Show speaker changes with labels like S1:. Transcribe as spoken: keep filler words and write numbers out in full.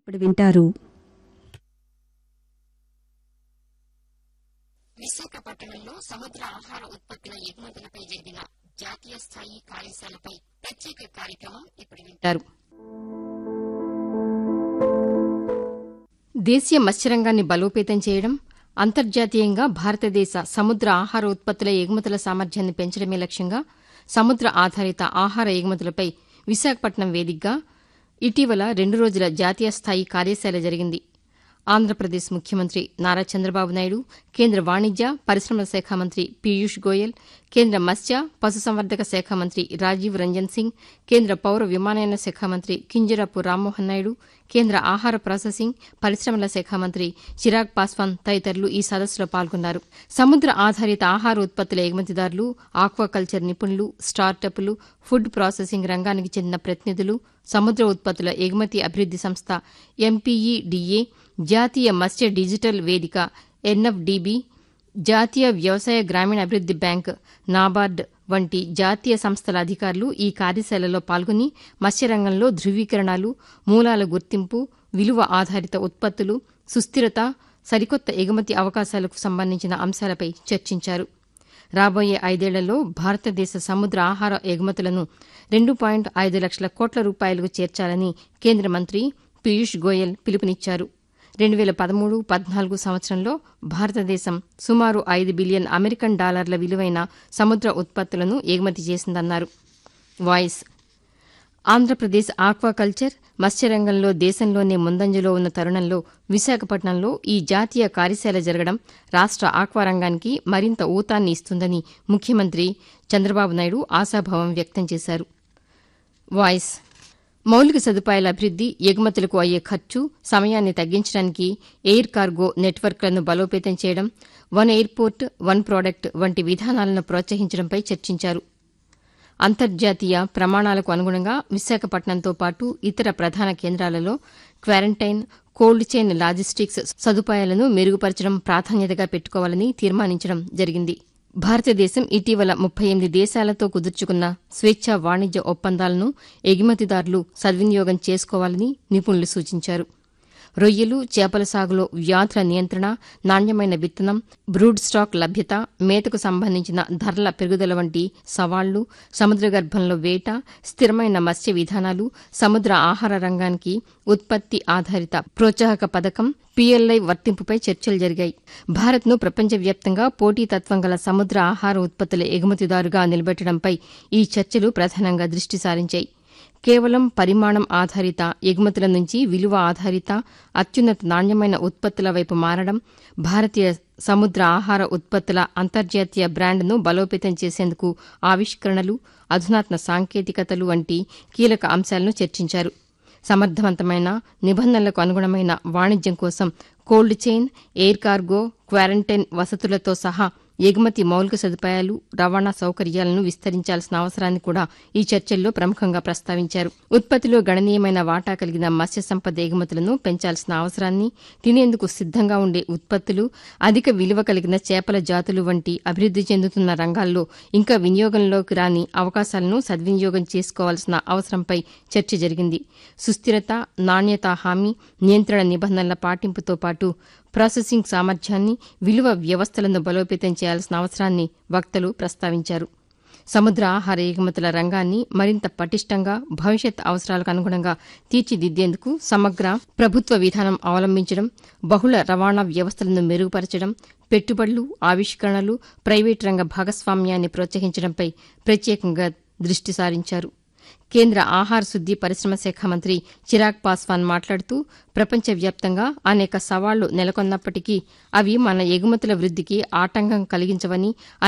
S1: ఇప్పుడు వింటారు.
S2: విశాఖపట్నంలో సముద్ర ఆహార ఉత్పత్తుల ఎగుమతులపై జరిగిన జాతీయ స్థాయి కార్యశాలపై ప్రత్యేక కార్యక్రమం ఇప్పుడు వింటారు. దేశీయ మత్స్యరంగాన్ని బలోపేతం చేయడం, అంతర్జాతీయంగా భారతదేశ సముద్ర ఆహార ఉత్పత్తుల ఎగుమతుల సామర్థ్యాన్ని పెంచడమే లక్ష్యంగా సముద్ర ఆధారిత ఆహార ఎగుమతులపై విశాఖపట్నం వేదికగా ఇటీవల రెండు రోజుల జాతీయ స్థాయి కార్యశాల జరిగింది. ఆంధ్రప్రదేశ్ ముఖ్యమంత్రి నారా చంద్రబాబు నాయుడు, కేంద్ర వాణిజ్య పరిశ్రమల శాఖ మంత్రి పీయూష్ గోయల్, కేంద్ర మత్స్య పశుసంవర్ధక శాఖ మంత్రి రాజీవ్ రంజన్ సింగ్, కేంద్ర పౌర విమానయాన శాఖ మంత్రి కింజరాపు రామ్మోహన్ నాయుడు, కేంద్ర ఆహార ప్రాసెసింగ్ పరిశ్రమల శాఖ మంత్రి చిరాగ్ పాస్వాన్ తదితరులు ఈ సదస్సులో పాల్గొన్నారు. సముద్ర ఆధారిత ఆహార ఉత్పత్తుల ఎగుమతిదారులు, ఆక్వాకల్చర్ నిపుణులు, స్టార్టప్లు, ఫుడ్ ప్రాసెసింగ్ రంగానికి చెందిన ప్రతినిధులు, సముద్ర ఉత్పత్తుల ఎగుమతి అభివృద్ది సంస్థ ఎంపీఈడీఏ, జాతీయ మత్స్య డిజిటల్ వేదిక ఎన్ఎఫ్డీబీ, జాతీయ వ్యవసాయ గ్రామీణ అభివృద్ది బ్యాంక్ నాబార్డ్ వంటి జాతీయ సంస్థల అధికారులు ఈ కార్యశాలలో పాల్గొని మత్స్యరంగంలో ధృవీకరణలు, మూలాల గుర్తింపు, విలువ ఆధారిత ఉత్పత్తులు, సుస్థిరత, సరికొత్త ఎగుమతి అవకాశాలకు సంబంధించిన అంశాలపై చర్చించారు. రాబోయే ఐదేళ్లలో భారతదేశ సముద్ర ఆహార ఎగుమతులను రెండు పాయింట్ ఐదు లక్షల కోట్ల రూపాయలకు చేర్చాలని కేంద్ర మంత్రి పీయూష్ గోయల్ పిలుపునిచ్చారు. రెండు వేల పదమూడు పద్నాలుగు సంవత్సరంలో భారతదేశం సుమారు ఐదు బిలియన్ అమెరికన్ డాలర్ల విలువైన సముద్ర ఉత్పత్తులను ఎగుమతి చేసిందన్నారు. వాయిస్ ఆంధ్రప్రదేశ్ ఆక్వాకల్చర్ మత్స్యరంగంలో దేశంలోనే ముందంజలో ఉన్న తరుణంలో విశాఖపట్నంలో ఈ జాతీయ కార్యశాల జరగడం రాష్ట ఆక్వా రంగానికి మరింత ఊతాన్ని ఇస్తుందని ముఖ్యమంత్రి చంద్రబాబు నాయుడు ఆశాభావం వ్యక్తం చేశారు. వాయిస్ మౌలిక సదుపాయాల అభివృద్ది, ఎగుమతులకు అయ్యే ఖర్చు, సమయాన్ని తగ్గించడానికి ఎయిర్ కార్గో నెట్వర్క్లను బలోపేతం చేయడం, వన్ ఎయిర్పోర్ట్ వన్ ప్రాడక్ట్ వంటి విధానాలను ప్రోత్సహించడంపై చర్చించారు. అంతర్జాతీయ ప్రమాణాలకు అనుగుణంగా విశాఖపట్నంతో పాటు ఇతర ప్రధాన కేంద్రాలలో క్వారంటైన్, కోల్డ్ చైన్ లాజిస్టిక్స్ సదుపాయాలను మెరుగుపరచడం ప్రాధాన్యతగా పెట్టుకోవాలని తీర్మానించడం జరిగింది. భారతదేశం ఇటీవల ముప్పై ఎనిమిది దేశాలతో కుదుర్చుకున్న స్వేచ్ఛా వాణిజ్య ఒప్పందాలను ఎగుమతిదారులు సద్వినియోగం చేసుకోవాలని నిపుణులు సూచించారు. రొయ్యలు, చేపల సాగులో వ్యాధుల నియంత్రణ, నాణ్యమైన విత్తనం, బ్రూడ్ స్టాక్ లభ్యత, మేతకు సంబంధించిన ధరల పెరుగుదల వంటి సవాళ్లు, సముద్ర గర్భంలో వేట, స్థిరమైన మత్స్య విధానాలు, సముద్ర ఆహార రంగానికి ఉత్పత్తి ఆధారిత ప్రోత్సాహక పథకం పీఎల్ఐ వర్తింపుపై చర్చలు జరిగాయి. భారత్ను ప్రపంచవ్యాప్తంగా పోటీతత్వం గల సముద్ర ఆహార ఉత్పత్తుల ఎగుమతిదారుగా నిలబెట్టడంపై ఈ చర్చలు ప్రధానంగా దృష్టి సారించాయి. కేవలం పరిమాణం ఆధారిత ఎగుమతుల నుంచి విలువ ఆధారిత అత్యున్నత నాణ్యమైన ఉత్పత్తుల వైపు మారడం, భారతీయ సముద్ర ఆహార ఉత్పత్తుల అంతర్జాతీయ బ్రాండ్ను బలోపేతం చేసేందుకు ఆవిష్కరణలు, అధునాతన సాంకేతికతలు వంటి కీలక అంశాలను చర్చించారు. సమర్థవంతమైన, నిబంధనలకు అనుగుణమైన వాణిజ్యం కోసం cold chain, air cargo, quarantine వసతులతో సహా ఎగుమతి మౌలిక సదుపాయాలు, రవాణా సౌకర్యాలను విస్తరించాల్సిన అవసరాన్ని కూడా ఈ చర్చల్లో ప్రముఖంగా ప్రస్తావించారు. ఉత్పత్తిలో గణనీయమైన వాటా కలిగిన మత్స్య సంపద ఎగుమతులను పెంచాల్సిన అవసరాన్ని, తినేందుకు సిద్దంగా ఉండే ఉత్పత్తులు, అధిక విలువ కలిగిన చేపల జాతులు వంటి అభివృద్ది చెందుతున్న రంగాల్లో ఇంకా వినియోగంలోకి రాని అవకాశాలను సద్వినియోగం చేసుకోవాల్సిన అవసరంపై చర్చ జరిగింది. సుస్థిరత, నాణ్యతా హామీ, నియంత్రణ నిబంధనల పాటింపుతో పాటు ప్రాసెసింగ్ సామర్థ్యాన్ని, విలువ వ్యవస్థలను బలోపేతం చేయాల్సిన అవసరాన్ని వక్తలు ప్రస్తావించారు. సముద్ర ఆహార ఎగుమతుల రంగాన్ని మరింత పటిష్టంగా, భవిష్యత్ అవసరాలకు అనుగుణంగా తీర్చిదిద్దేందుకు సమగ్ర ప్రభుత్వ విధానం అవలంబించడం, బహుళ రవాణా వ్యవస్థలను మెరుగుపరచడం, పెట్టుబడులు, ఆవిష్కరణలు, ప్రైవేటు రంగ భాగస్వామ్యాన్ని ప్రోత్సహించడంపై ప్రత్యేకంగా దృష్టి సారించారు. కేంద్ర ఆహార శుద్ది పరిశ్రమ శాఖ మంత్రి చిరాగ్ పాస్వాన్ మాట్లాడుతూ ప్రపంచవ్యాప్తంగా అనేక సవాళ్లు నెలకొన్నప్పటికీ అవి మన ఎగుమతుల వృద్దికి ఆటంకం కలిగించవని,